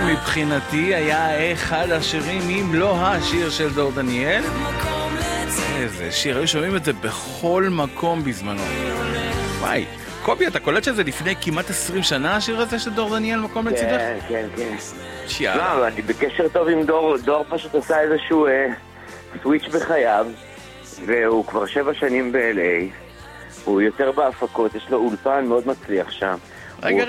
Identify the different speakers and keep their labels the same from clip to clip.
Speaker 1: מבחינתי היה אחד השירים, אם לא השיר של דור דניאל. איזה שיר, היו שומעים את זה בכל מקום בזמנו. וואי, קובי, אתה קולט שזה לפני כמעט 20 שנה השיר הזה של דור דניאל, מקום לצידך?
Speaker 2: כן, כן, כן.
Speaker 1: שיאללה.
Speaker 2: לא, אני בקשר טוב עם דור, דור פשוט עשה איזשהו סוויץ' בחייו, והוא כבר 7 שנים ב-LA, הוא יותר בהפקות, יש לו אולפן מאוד מצליח שם.
Speaker 1: רגע,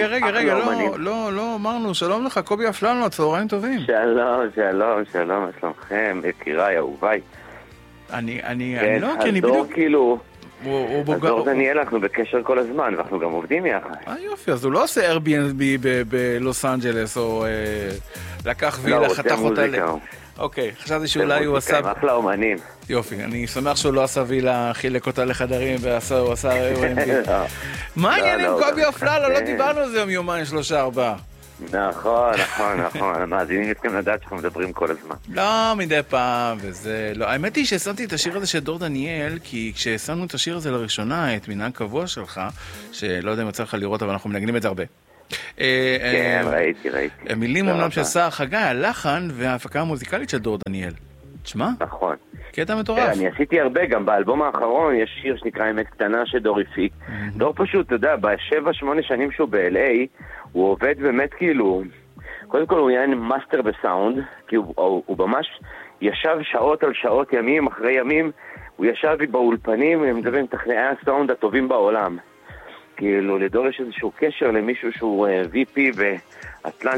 Speaker 1: לא אמרנו, שלום לך, קובי אפללו, צהריים טובים.
Speaker 2: שלום, שלומכם, יקיריי, אהוביי.
Speaker 1: אני
Speaker 2: לא, כי אני בדיוק... כאילו... אז דור דניאל, אנחנו בקשר כל הזמן, ואנחנו גם עובדים יחד.
Speaker 1: יופי, אז הוא לא עושה Airbnb בלוס אנג'לס, או לקח וילה, חתך אותה ל... אוקיי, חשבתי שאולי הוא עשה...
Speaker 2: אחלה אומנים.
Speaker 1: יופי, אני שמח שהוא לא עשה וילה, חילק אותה לחדרים, הוא עשה Airbnb. מה העניין עם קובי אפללו? לא דיברנו על זה יומיים, 3-4.
Speaker 2: נכון. המאזינים צריכים לדעת שאנחנו מדברים כל הזמן.
Speaker 1: לא, מדי פעם, וזה... לא, האמת היא ששמתי את השיר הזה של דור דניאל, כי כששמנו את השיר הזה לראשונה, את מנהג קבוע שלך, שלא יודע אם יצא לך לראות, אבל אנחנו מנגנים את זה הרבה.
Speaker 2: כן, ראיתי.
Speaker 1: מילים אומנם של שר חגי, הלחן וההפקה המוזיקלית של דור דניאל. תשמע?
Speaker 2: נכון.
Speaker 1: קטע מטורף.
Speaker 2: אני עשיתי הרבה, גם באלבום האחרון יש שיר שנקרא אמת קטנה שדור הפיק. דור פשוט, אתה יודע, ב7-8 שנים שהוא ב-LA, הוא עובד באמת כאילו... קודם כל הוא היה מאסטר בסאונד, כי הוא ממש ישב שעות על שעות, ימים אחרי ימים, הוא ישב באולפנים, הם מדברים תכנאי הסאונד הטובים בעולם. כאילו, לדור יש איזשהו קשר למישהו שהוא VP ואטלנט,